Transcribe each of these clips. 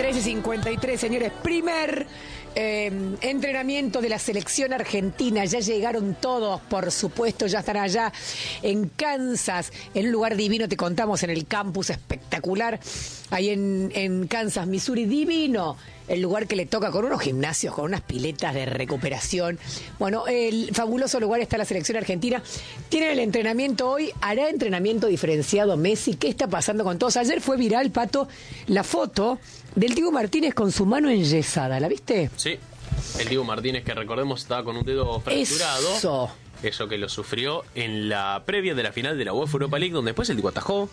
13:53, señores. Primer entrenamiento de la selección argentina. Ya llegaron todos, por supuesto, ya están allá en Kansas, en un lugar divino, te contamos, en el campus espectacular, ahí en Kansas, Missouri, divino. El lugar que le toca, con unos gimnasios, con unas piletas de recuperación. Bueno, el fabuloso lugar está la selección argentina. Tienen el entrenamiento hoy, hará entrenamiento diferenciado Messi. ¿Qué está pasando con todos? Ayer fue viral, Pato, la foto del Dibu Martínez con su mano enyesada. ¿La viste? Sí, el Dibu Martínez, que recordemos estaba con un dedo fracturado. Eso que lo sufrió en la previa de la final de la UEFA Europa League, donde después el Dibu atajó.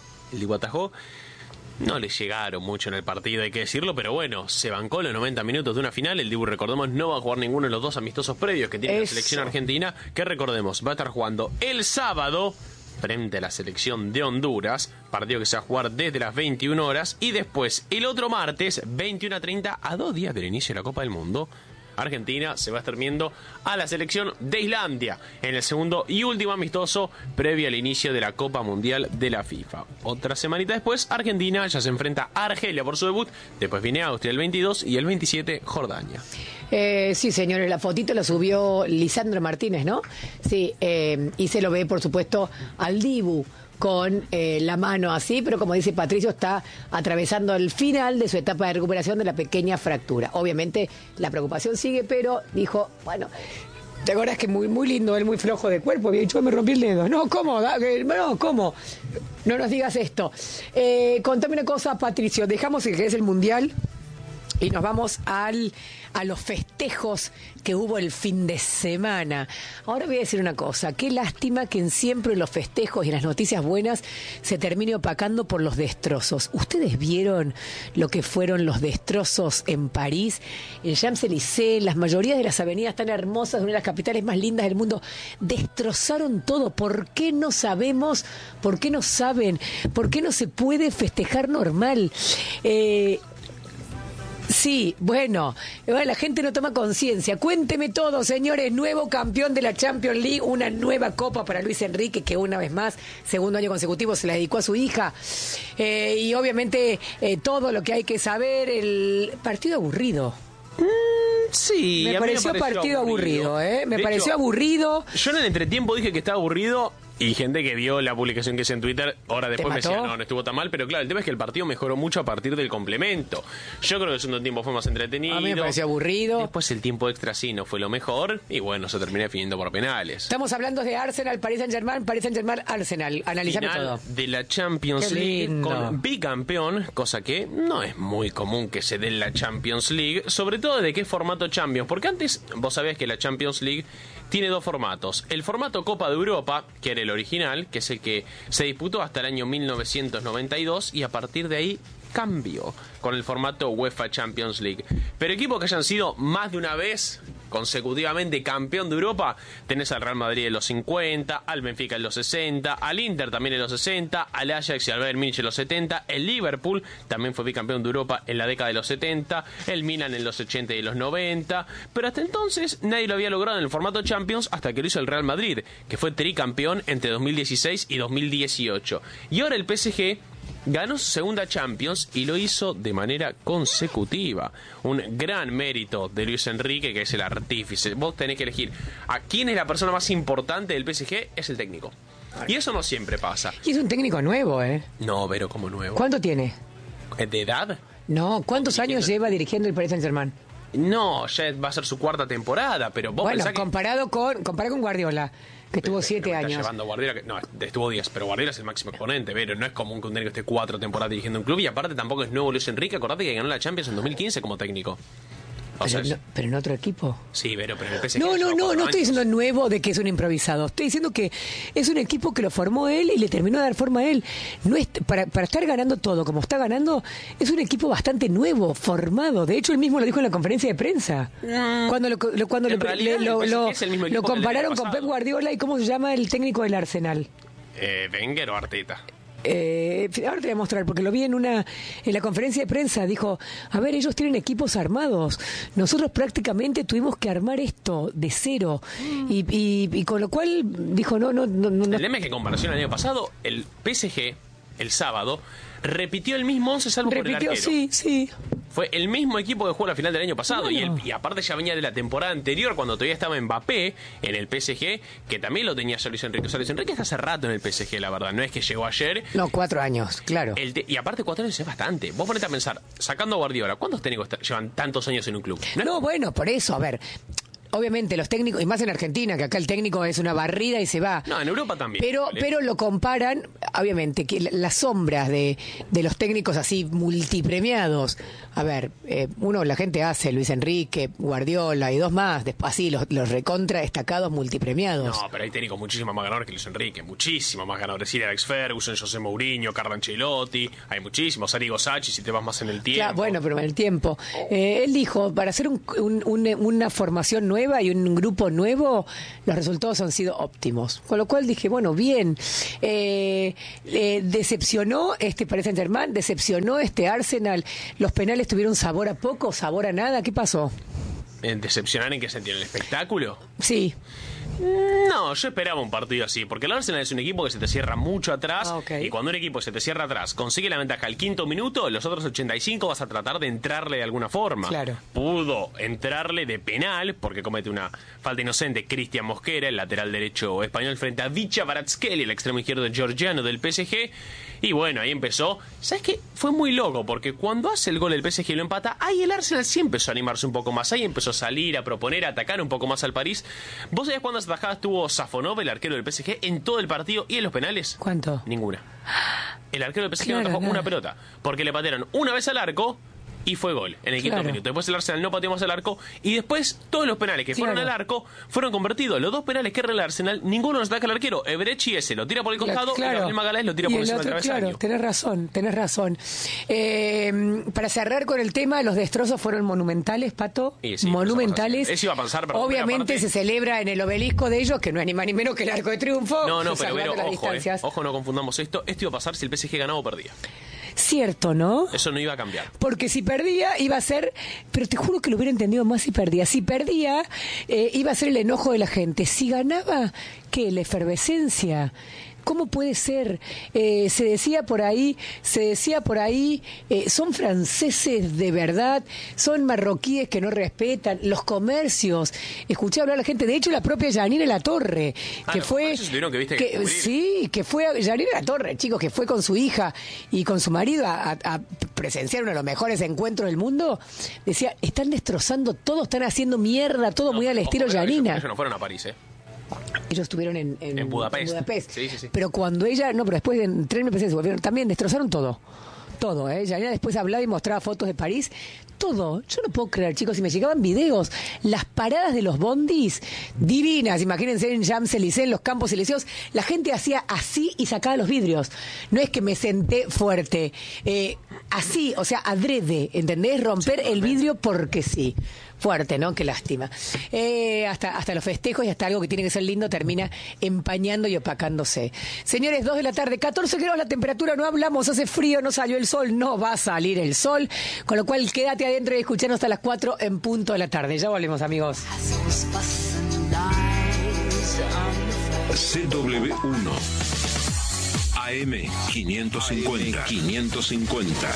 No le llegaron mucho en el partido, hay que decirlo, pero bueno, se bancó los 90 minutos de una final. El Dibu, recordemos, no va a jugar ninguno de los dos amistosos previos que tiene la selección argentina, que recordemos, va a estar jugando el sábado frente a la selección de Honduras, partido que se va a jugar desde las 21 horas, y después el otro martes, 21:30, a 2 días del inicio de la Copa del Mundo, Argentina se va a estar viendo a la selección de Islandia en el segundo y último amistoso previo al inicio de la Copa Mundial de la FIFA. Otra semanita después, Argentina ya se enfrenta a Argelia por su debut. Después viene Austria el 22 y el 27 Jordania. Sí, señores, la fotito la subió Lisandro Martínez, ¿no? Sí, y se lo ve, por supuesto, al Dibu con la mano así, pero como dice Patricio, está atravesando el final de su etapa de recuperación de la pequeña fractura. Obviamente la preocupación sigue, pero dijo, bueno, ¿te acuerdas que muy lindo, él muy flojo de cuerpo? Había dicho, me rompí el dedo. No, ¿cómo? No, ¿cómo? No nos digas esto. Contame una cosa, Patricio, dejamos el que es el Mundial y nos vamos a los festejos que hubo el fin de semana. Ahora voy a decir una cosa, qué lástima que en siempre los festejos y las noticias buenas se termine opacando por los destrozos. ¿Ustedes vieron lo que fueron los destrozos en París, en Champs-Élysées, las mayorías de las avenidas tan hermosas de una de las capitales más lindas del mundo? Destrozaron todo. ¿Por qué no sabemos? ¿Por qué no saben? ¿Por qué no se puede festejar normal? Sí, bueno, la gente no toma conciencia. Cuénteme todo, señores. Nuevo campeón de la Champions League, una nueva copa para Luis Enrique, que una vez más, segundo año consecutivo, se la dedicó a su hija. Y obviamente todo lo que hay que saber. El partido aburrido. Sí, me pareció partido aburrido, Me pareció aburrido. Yo en el entretiempo dije que estaba aburrido. Y gente que vio la publicación que hice en Twitter, horas después me decía, no estuvo tan mal, pero claro, el tema es que el partido mejoró mucho a partir del complemento. Yo creo que el segundo tiempo fue más entretenido. A mí me pareció aburrido. Después el tiempo extra sí no fue lo mejor, y bueno, se terminó definiendo por penales. Estamos hablando de Arsenal, Paris Saint-Germain, Arsenal. Analizame todo. De la Champions League con bicampeón, cosa que no es muy común que se dé en la Champions League, sobre todo de qué formato Champions, porque antes vos sabías que la Champions League tiene dos formatos. El formato Copa de Europa, que era el original, que es el que se disputó hasta el año 1992, y a partir de ahí cambió con el formato UEFA Champions League. Pero equipos que hayan sido más de una vez consecutivamente campeón de Europa, tenés al Real Madrid en los 50, al Benfica en los 60, al Inter también en los 60, al Ajax y al Bayern Múnich en los 70, el Liverpool también fue bicampeón de Europa en la década de los 70, el Milan en los 80 y los 90, pero hasta entonces nadie lo había logrado en el formato Champions hasta que lo hizo el Real Madrid, que fue tricampeón entre 2016 y 2018. Y ahora el PSG ganó su segunda Champions y lo hizo de manera consecutiva. Un gran mérito de Luis Enrique, que es el artífice. Vos tenés que elegir a quién es la persona más importante del PSG, es el técnico. Y eso no siempre pasa. Y es un técnico nuevo, No, pero como nuevo. ¿Cuánto tiene? ¿De edad? No, ¿cuántos años lleva dirigiendo el Paris Saint-Germain? No, ya va a ser su cuarta temporada, pero vos pensás que... comparado con Guardiola, que estuvo 7 años. Llevando a Guardiola, no, estuvo 10, pero Guardiola es el máximo exponente, pero no es común que un técnico esté 4 temporadas dirigiendo un club, y aparte tampoco es nuevo Luis Enrique. Acordate que ganó la Champions en 2015 como técnico. Pero en otro equipo. Sí, pero en el PSG. No estoy diciendo nuevo de que es un improvisado. Estoy diciendo que es un equipo que lo formó él y le terminó de dar forma a él. No es para estar ganando todo como está ganando, es un equipo bastante nuevo, formado. De hecho, él mismo lo dijo en la conferencia de prensa. Cuando lo compararon con Pep Guardiola. ¿Y cómo se llama el técnico del Arsenal? Wenger o Arteta. Ahora te voy a mostrar, porque lo vi en la conferencia de prensa. Dijo, a ver, ellos tienen equipos armados, nosotros prácticamente tuvimos que armar esto de cero. Y con lo cual dijo, no. El tema es que en comparación al año pasado, el PSG el sábado repitió el mismo 11 salvo por el arquero. Sí. Fue el mismo equipo que jugó la final del año pasado. Y aparte ya venía de la temporada anterior, cuando todavía estaba Mbappé en el PSG, que también lo tenía Luis Enrique. O sea, Luis Enrique está hace rato en el PSG, la verdad. No es que llegó ayer. No, 4 años, claro. Y aparte 4 años es bastante. Vos ponete a pensar, sacando a Guardiola, ¿cuántos técnicos llevan tantos años en un club? No, bueno, por eso, a ver... Obviamente los técnicos, y más en Argentina, que acá el técnico es una barrida y se va. No, en Europa también. Pero lo comparan, obviamente, que las sombras de los técnicos así multipremiados. A ver, la gente hace Luis Enrique, Guardiola y 2 más, así los recontra destacados multipremiados. No, pero hay técnicos muchísimo más ganadores que Luis Enrique, muchísimo más ganadores. Sir Alex Ferguson, José Mourinho, Carlo Ancelotti, hay muchísimos, Arrigo Sacchi, si te vas más en el tiempo. Claro, bueno, pero en el tiempo. Él dijo, para hacer una formación nueva y un grupo nuevo, los resultados han sido óptimos. Con lo cual dije, bueno, bien. Decepcionó Paris Saint-Germain, decepcionó Arsenal. Los penales tuvieron sabor a poco, sabor a nada. ¿Qué pasó? ¿Decepcionar en qué sentido? ¿En el espectáculo? Sí. No, yo esperaba un partido así, porque el Arsenal es un equipo que se te cierra mucho atrás, y cuando un equipo se te cierra atrás consigue la ventaja al 5º minuto, los otros 85 vas a tratar de entrarle de alguna forma. Claro. Pudo entrarle de penal, porque comete una falta inocente Cristian Mosquera, el lateral derecho español, frente a Vicha Kvaratskhelia, el extremo izquierdo georgiano del PSG, y bueno, ahí empezó. ¿Sabes qué? Fue muy loco, porque cuando hace el gol el PSG y lo empata, ahí el Arsenal sí empezó a animarse un poco más, ahí empezó a salir, a proponer, a atacar un poco más al París. ¿Vos sabés cuántas atajadas tuvo Safonov, el arquero del PSG, en todo el partido y en los penales? ¿Cuánto? Ninguna. El arquero del PSG no atajó una pelota, porque le patearon una vez al arco y fue gol en el 5º minuto. Después el Arsenal no pateó más al arco y después todos los penales que fueron al arco fueron convertidos. Los 2 penales que erra el Arsenal, ninguno los ataca al arquero. Ebrechi ese lo tira por el costado y Gabriel Magalhães lo tira por encima del travesaño. Claro, tenés razón. Para cerrar con el tema, los destrozos fueron monumentales, Pato. Sí, monumentales. Eso iba a pasar. Obviamente se celebra en el obelisco de ellos, que no es ni más ni menos que el Arco de Triunfo. No, pero ojo, no confundamos esto. Esto iba a pasar si el PSG ganaba o perdía. Cierto, ¿no? Eso no iba a cambiar. Porque si perdía iba a ser, pero te juro que lo hubiera entendido más si perdía. Si perdía iba a ser el enojo de la gente. Si ganaba, ¿qué? La efervescencia. ¿Cómo puede ser? Se decía por ahí, son franceses de verdad, son marroquíes que no respetan, los comercios. Escuché hablar a la gente, de hecho la propia Yanira Latorre, que fue... que fue Yanira Latorre, chicos, que fue con su hija y con su marido a presenciar uno de los mejores encuentros del mundo, decía, están destrozando todo, están haciendo mierda, todo muy al estilo Yanina. Ellos no fueron a París, Ellos estuvieron en Budapest. Sí. Pero cuando ella, pero después en tren me se volvieron, también destrozaron todo. Todo, Yanina después hablaba y mostraba fotos de París. Todo. Yo no puedo creer, chicos, si me llegaban videos, las paradas de los bondis, divinas, imagínense en Champs-Élysées, en los Campos Elíseos, la gente hacía así y sacaba los vidrios. No es que me senté fuerte. Así, o sea, adrede, ¿entendés? Romper el vidrio porque sí. Fuerte, ¿no? Qué lástima. Hasta los festejos y hasta algo que tiene que ser lindo termina empañando y opacándose. Señores, 2 de la tarde, 14 grados la temperatura, no hablamos, hace frío, no salió el sol, no va a salir el sol, con lo cual quédate adentro y escuchanos hasta las 4 en punto de la tarde. Ya volvemos, amigos. CW1 AM 550.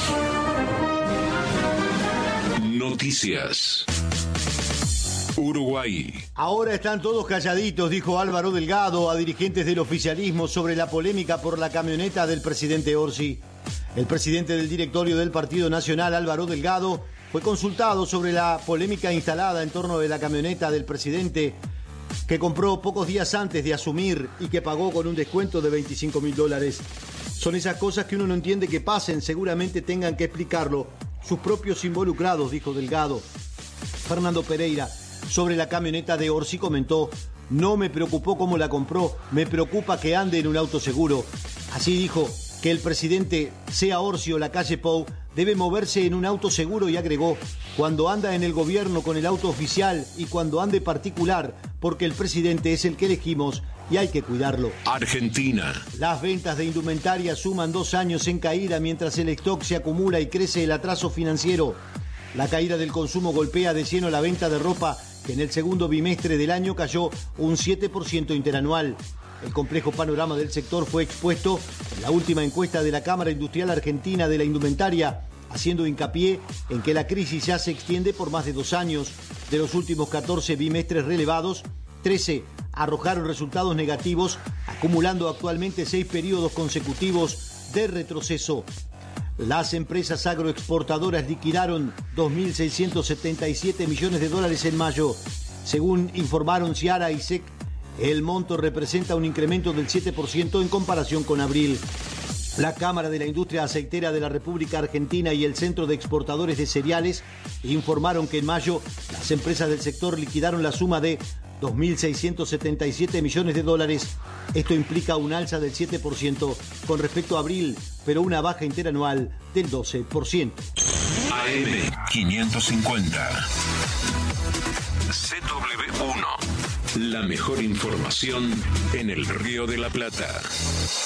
Noticias. Uruguay. Ahora están todos calladitos, dijo Álvaro Delgado a dirigentes del oficialismo sobre la polémica por la camioneta del presidente Orsi. El presidente del directorio del Partido Nacional, Álvaro Delgado, fue consultado sobre la polémica instalada en torno de la camioneta del presidente que compró pocos días antes de asumir y que pagó con un descuento de $25.000. Son esas cosas que uno no entiende que pasen, seguramente tengan que explicarlo sus propios involucrados, dijo Delgado. Fernando Pereira, sobre la camioneta de Orsi, comentó: no me preocupó cómo la compró, me preocupa que ande en un auto seguro. Así dijo que el presidente, sea Orsi o la calle Pou, debe moverse en un auto seguro y agregó: cuando anda en el gobierno con el auto oficial y cuando ande particular, porque el presidente es el que elegimos y hay que cuidarlo. Argentina. Las ventas de indumentaria suman 2 años en caída mientras el stock se acumula y crece el atraso financiero. La caída del consumo golpea de lleno la venta de ropa, que en el segundo bimestre del año cayó un 7% interanual. El complejo panorama del sector fue expuesto en la última encuesta de la Cámara Industrial Argentina de la Indumentaria, haciendo hincapié en que la crisis ya se extiende por más de 2 años. De los últimos 14 bimestres relevados, 13 arrojaron resultados negativos, acumulando actualmente 6 periodos consecutivos de retroceso. Las empresas agroexportadoras liquidaron 2.677 millones de dólares en mayo. Según informaron Ciara y SEC, el monto representa un incremento del 7% en comparación con abril. La Cámara de la Industria Aceitera de la República Argentina y el Centro de Exportadores de Cereales informaron que en mayo las empresas del sector liquidaron la suma de 2.677 millones de dólares. Esto implica un alza del 7% con respecto a abril, pero una baja interanual del 12%. AM 550. CW1. La mejor información en el Río de la Plata.